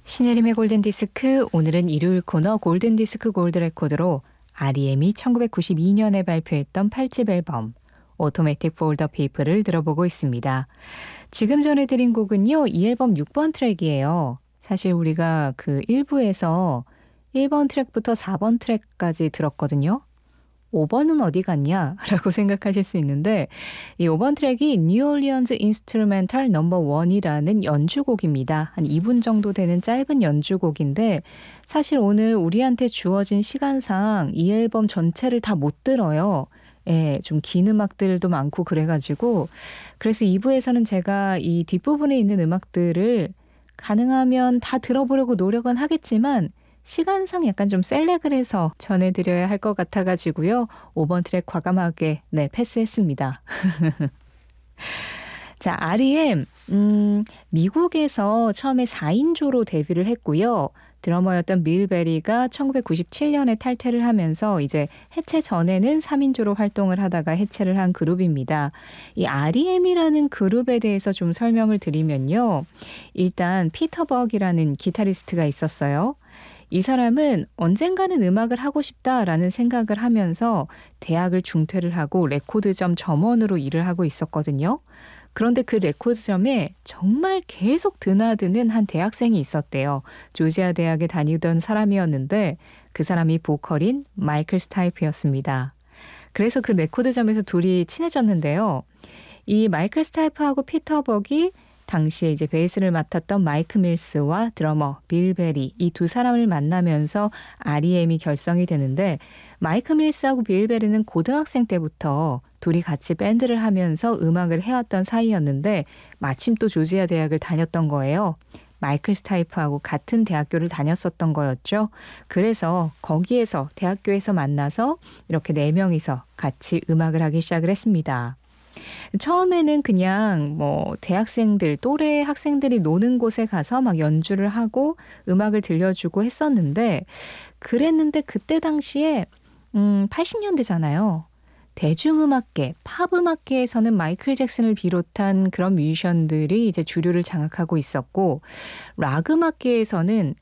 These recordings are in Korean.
신혜림의 골든디스크, 오늘은 일요일 코너 골든디스크 골드레코드로 REM이 1992년에 발표했던 8집 앨범 오토매틱 폴더 피플을 들어보고 있습니다. 지금 전해드린 곡은요, 이 앨범 6번 트랙이에요. 사실 우리가 그 1부에서 1번 트랙부터 4번 트랙까지 들었거든요. 5번은 어디 갔냐? 라고 생각하실 수 있는데, 이 5번 트랙이 New Orleans Instrumental No.1이라는 연주곡입니다. 한 2분 정도 되는 짧은 연주곡인데, 사실 오늘 우리한테 주어진 시간상 이 앨범 전체를 다 못 들어요. 예, 좀 긴 음악들도 많고 그래가지고, 그래서 2부에서는 제가 이 뒷부분에 있는 음악들을 가능하면 다 들어보려고 노력은 하겠지만, 시간상 약간 좀 셀렉을 해서 전해드려야 할 것 같아가지고요. 5번 트랙 과감하게 패스했습니다. 자, REM 미국에서 처음에 4인조로 데뷔를 했고요. 드러머였던 빌 베리가 1997년에 탈퇴를 하면서 이제 해체 전에는 3인조로 활동을 하다가 해체를 한 그룹입니다. 이 REM이라는 그룹에 대해서 좀 설명을 드리면요. 일단 피터 벅이라는 기타리스트가 있었어요. 이 사람은 언젠가는 음악을 하고 싶다라는 생각을 하면서 대학을 중퇴를 하고 레코드점 점원으로 일을 하고 있었거든요. 그런데 그 레코드점에 정말 계속 드나드는 한 대학생이 있었대요. 조지아 대학에 다니던 사람이었는데 그 사람이 보컬인 마이클 스타이프였습니다. 그래서 그 레코드점에서 둘이 친해졌는데요. 이 마이클 스타이프하고 피터 벅이 당시에 이제 베이스를 맡았던 마이크 밀스와 드러머 빌 베리, 이 두 사람을 만나면서 REM이 결성이 되는데, 마이크 밀스하고 빌 베리는 고등학생 때부터 둘이 같이 밴드를 하면서 음악을 해왔던 사이였는데 마침 또 조지아 대학을 다녔던 거예요. 마이클 스타이프하고 같은 대학교를 다녔었던 거였죠. 그래서 거기에서 대학교에서 만나서 이렇게 4명이서 같이 음악을 하기 시작을 했습니다. 처음에는 그냥 대학생들, 또래 학생들이 노는 곳에 가서 막 연주를 하고 음악을 들려주고 했었는데, 그랬는데 그때 당시에 80년대잖아요. 대중음악계, 팝음악계에서는 마이클 잭슨을 비롯한 그런 뮤지션들이 이제 주류를 장악하고 있었고, 락음악계에서는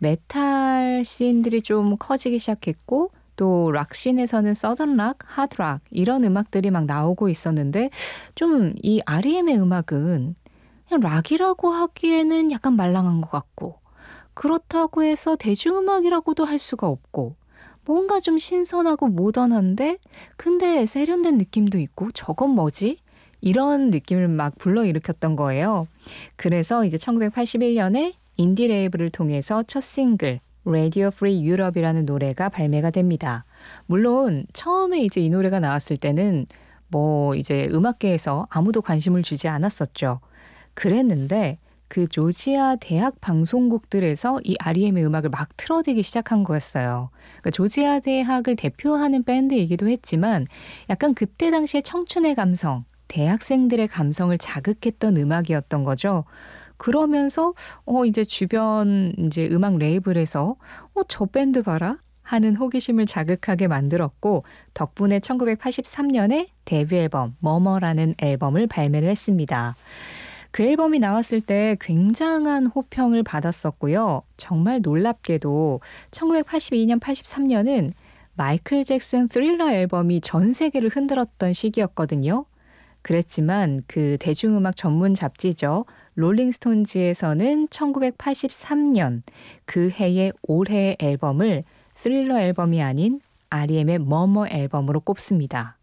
메탈 씬들이 좀 커지기 시작했고, 또 락씬에서는 서던락, 하드락 이런 음악들이 막 나오고 있었는데, 좀 이 REM의 음악은 그냥 락이라고 하기에는 약간 말랑한 것 같고, 그렇다고 해서 대중음악이라고도 할 수가 없고, 뭔가 좀 신선하고 모던한데 근데 세련된 느낌도 있고, 저건 뭐지? 이런 느낌을 막 불러일으켰던 거예요. 그래서 이제 1981년에 인디 레이블을 통해서 첫 싱글 Radio Free Europe이라는 노래가 발매가 됩니다. 물론 처음에 이제 이 노래가 나왔을 때는 이제 음악계에서 아무도 관심을 주지 않았었죠. 그랬는데 그 조지아 대학 방송국들에서 이 REM의 음악을 막 틀어대기 시작한 거였어요. 그러니까 조지아 대학을 대표하는 밴드이기도 했지만 약간 그때 당시에 청춘의 감성, 대학생들의 감성을 자극했던 음악이었던 거죠. 그러면서 이제 주변 이제 음악 레이블에서 저 밴드 봐라 하는 호기심을 자극하게 만들었고, 덕분에 1983년에 데뷔 앨범 뭐뭐라는 앨범을 발매를 했습니다. 그 앨범이 나왔을 때 굉장한 호평을 받았었고요. 정말 놀랍게도 1982년, 83년은 마이클 잭슨 스릴러 앨범이 전 세계를 흔들었던 시기였거든요. 그랬지만 그 대중음악 전문 잡지죠. 롤링스톤즈에서는 1983년 그 해의 올해의 앨범을 스릴러 앨범이 아닌 REM의 뭐뭐 앨범으로 꼽습니다.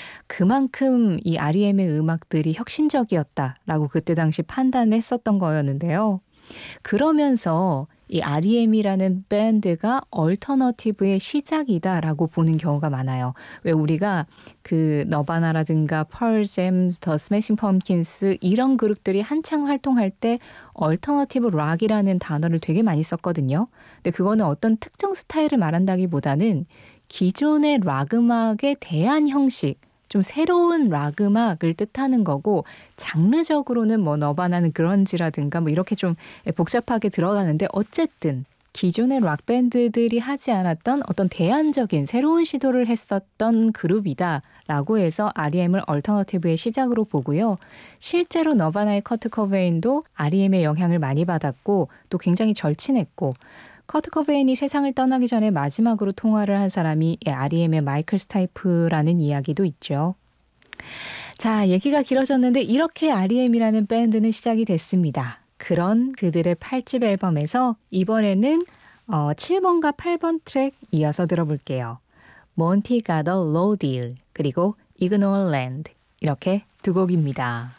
그만큼 이 REM의 음악들이 혁신적이었다라고 그때 당시 판단을 했었던 거였는데요. 그러면서 이 REM이라는 밴드가 얼터너티브의 시작이다라고 보는 경우가 많아요. 왜 우리가 그 너바나라든가 펄잼, 더 스매싱 펌킨스 이런 그룹들이 한창 활동할 때 얼터너티브 락이라는 단어를 되게 많이 썼거든요. 근데 그거는 어떤 특정 스타일을 말한다기보다는 기존의 락 음악에 대한 형식, 좀 새로운 락 음악을 뜻하는 거고, 장르적으로는 너바나는 그런지라든가 이렇게 좀 복잡하게 들어가는데, 어쨌든 기존의 락 밴드들이 하지 않았던 어떤 대안적인 새로운 시도를 했었던 그룹이다 라고 해서 REM을 얼터너티브의 시작으로 보고요. 실제로 너바나의 커트 커베인도 REM의 영향을 많이 받았고 또 굉장히 절친했고 커트 커베인이 세상을 떠나기 전에 마지막으로 통화를 한 사람이 REM의 마이클 스타이프라는 이야기도 있죠. 자, 얘기가 길어졌는데 이렇게 REM이라는 밴드는 시작이 됐습니다. 그런 그들의 8집 앨범에서 이번에는 7번과 8번 트랙 이어서 들어볼게요. Monty Got a Low Deal 그리고 Ignore Land 이렇게 두 곡입니다.